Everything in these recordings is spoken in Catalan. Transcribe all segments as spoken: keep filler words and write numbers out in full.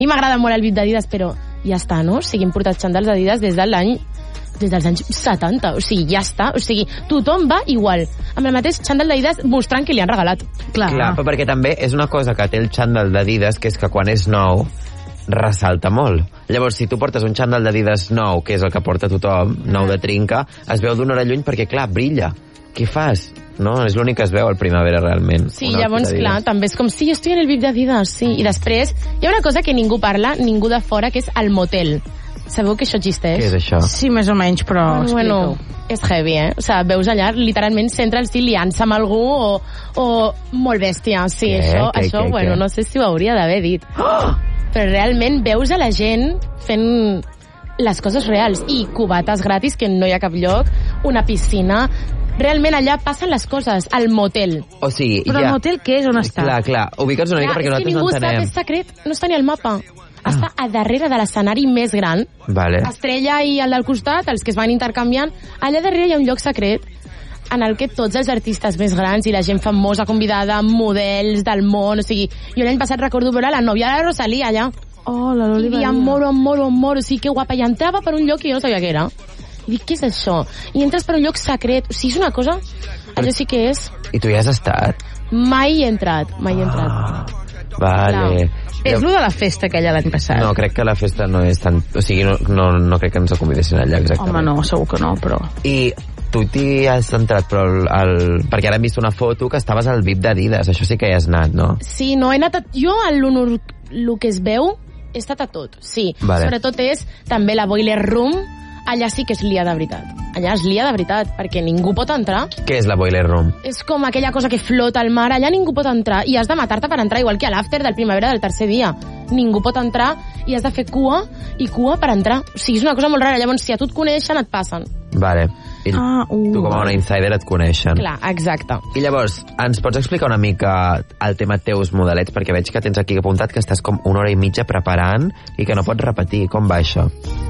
I m'agrada molt el V I P d'Adidas, però ja està, no? O sigui, hem portat xandalls d'Adidas des de l'any des dels anys setanta, o sigui, ja està, o sigui, tothom va igual, amb el mateix xandall d'Adidas mostrant que li han regalat. Clar. Clar, però perquè també és una cosa que té el xandall d'Adidas, que és que quan és nou ressalta molt. Llavors, si tu portes un xandall d'Adidas nou, que és el que porta tothom, nou de trinca, es veu d'una hora lluny perquè, clar, brilla. Què fas? No, és l'únic que es veu al primavera, realment. Sí, llavors, clar, també és com, sí, jo estic en el V I P d'Adidas, sí. I després, hi ha una cosa que ningú parla, ningú de fora, que és el motel. Sabeu que això existeix? Què és això? Sí, més o menys, però bueno, bueno, és heavy, eh? O sigui, veus allà, literalment, Central Cee liant-se amb algú o, o molt bèstia. Sí, què? això, què, això què, bueno, què? No sé si ho hauria d'haver dit. Oh! Però realment veus a la gent fent les coses reals. I cubates gratis, que no hi ha cap lloc, una piscina... Realment allà passen les coses, al motel. O sigui, però ja... el motel què és? On està? Clar, clar, ubica'ns una mica perquè nosaltres no entenem. És que ningú sap, és secret, no està ni al mapa. Ah. Està a darrere de l'escenari més gran. Vale. Estrella i el del costat, els que es van intercanviant. Allà darrere hi ha un lloc secret en el que tots els artistes més grans i la gent famosa convidada, models del món, o sigui, jo l'any passat recordo veure la nòvia de la Rosalía allà. Oh, la Loli Maria. I em moro, em moro, em moro, o sigui, que guapa. I entrava per un lloc que jo no sabia què era. I dic, què és això? I entres per un lloc secret. O sigui, és una cosa... Allò sí que és... I tu ja has estat? Mai he entrat, mai he entrat. Ah, vale. Clar. És lo de la festa aquella l'any passat. No, crec que la festa no és tan... O sigui, no, no, no crec que ens acomodessin allà, exactament. Home, no, segur que no, però... I tu t'hi has entrat, però el, el... perquè ara hem vist una foto que estaves al V I P d'Adidas. Això sí que hi has anat, no? Sí, no, he anat... A... Jo, el, el que es veu, he estat a tot, sí. Vale. Sobretot és també la Boiler Room. Allà sí que es lia de veritat. Allà es lia de veritat, perquè ningú pot entrar. Què és la Boiler Room? És com aquella cosa que flota al mar. Allà ningú pot entrar. I has de matar-te per entrar, igual que a l'after del primavera del tercer dia. Ningú pot entrar i has de fer cua i cua per entrar. O sigui, és una cosa molt rara. Llavors, si a tu et coneixen, et passen. Vale. I ah, uh, tu com a una insider et coneixen. Clar, exacte. I llavors, ens pots explicar una mica el tema teus modelets? Perquè veig que tens aquí apuntat que estàs com una hora i mitja preparant i que no pots repetir. Com va això?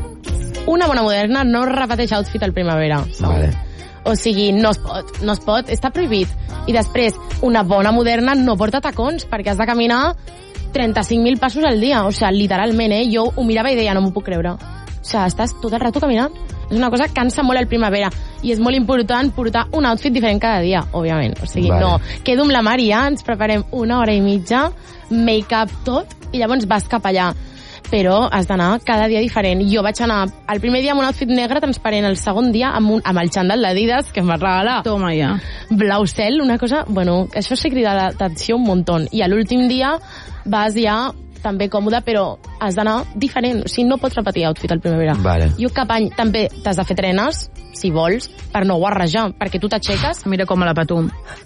Una bona moderna no repeteix outfit al primavera. Vale. O sigui, no es pot, no es pot, està prohibit. I després, una bona moderna no porta tacons, perquè has de caminar trenta-cinc mil passos al dia. O sigui, literalment, eh? Jo ho mirava i deia, no m'ho puc creure. O sigui, estàs tot el rato caminant. És una cosa que cansa molt al primavera. I és molt important portar un outfit diferent cada dia, òbviament. O sigui, vale. No, quedo amb la Mar i ja ens preparem una hora i mitja, make-up, tot, i llavors vas cap allà. Però has d'anar cada dia diferent. Jo vaig anar el primer dia amb un outfit negre transparent, el segon dia amb, un, amb el xandall d'Adidas que em va regalar. Toma ja. Blau cel, una cosa... Bueno, això sí crida l'atenció un muntó. I a l'últim dia vas ja també còmode, però has d'anar diferent. O sigui, no pots repetir outfit al primavera. Vale. Jo cap any també t'has de fer trenes, si vols, per no guarrejar, perquè tu t'aixeques... Mira com a la Patum.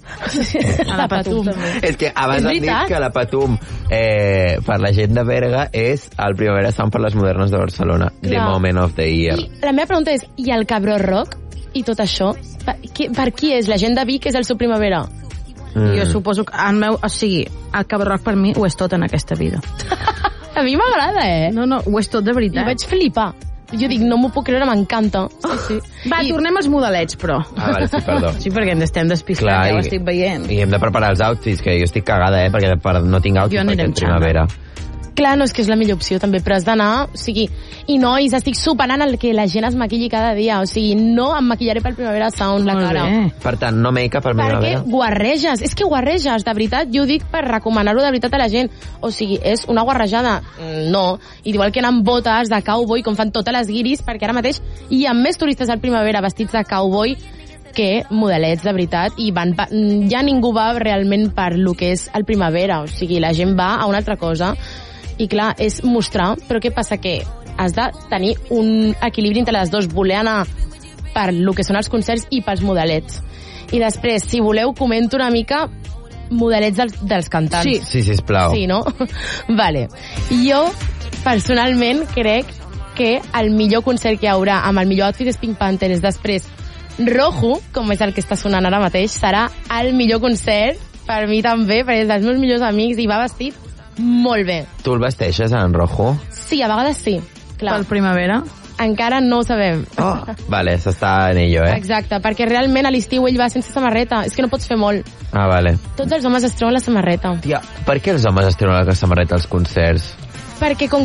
A la Patum. És que abans han dit que la Patum, eh, per la gent de Berga, és el Primavera Sound per les modernes de Barcelona. Clar. The moment of the year. I la meva pregunta és, i el Cabró Rock i tot això? Per, qui, per qui és? La gent de Vic és el seu Primavera? Mm. Jo suposo que el meu... O sigui, el Cabró Rock per mi ho és tot en aquesta vida. A mi m'agrada, eh? No, no, ho és tot de veritat. I vaig flipar. Jo dic, no m'ho puc creure, m'encanta. Sí, sí. Va, I... tornem als modelets, però. Ah, vale, sí, perdó. Sí, perquè ens estem despistant, clar, ja ho estic veient. I hem de preparar els outfits, que jo estic cagada, eh, perquè per, no tinc outfits perquè és primavera. Clar, no és que és la millor opció també, però has d'anar, o sigui, i nois, estic superant el que la gent es maquilli cada dia, o sigui, no em maquillaré pel Primavera Sound la cara. Per tant, no make-up per primavera. Perquè guarreges, és que guarreges, de veritat, jo ho dic per recomanar-ho de veritat a la gent, o sigui, és una guarrejada, no, igual que anar amb botes de cowboy, com fan totes les guiris, perquè ara mateix hi ha més turistes al Primavera vestits de cowboy que modelets, de veritat, i van pa... ja ningú va realment per lo que és el Primavera, o sigui, la gent va a una altra cosa. I clar, és mostrar, però què passa? Que has de tenir un equilibri entre les dues, voler anar per lo que són els concerts i pels modelets. I després, si voleu, comento una mica modelets dels, dels cantants. Sí, sí, sisplau. Sí, no? Vale. Jo, personalment, crec que el millor concert que hi haurà amb el millor outfit és Pink Panthers. Després, Rojo, com és el que està sonant ara mateix, serà el millor concert, per mi també, perquè és dels meus millors amics i va vestit molt bé. Tu el vesteixes en rojo? Sí, a vegades sí. Clar. Pel primavera? Encara no ho sabem. Oh, vale, s'està en ello, eh? Exacte, perquè realment a l'estiu ell va sense samarreta. És que no pots fer molt. Ah, vale. Tots els homes es treuen la samarreta. Tia, per què els homes es treuen la samarreta als concerts? perquè com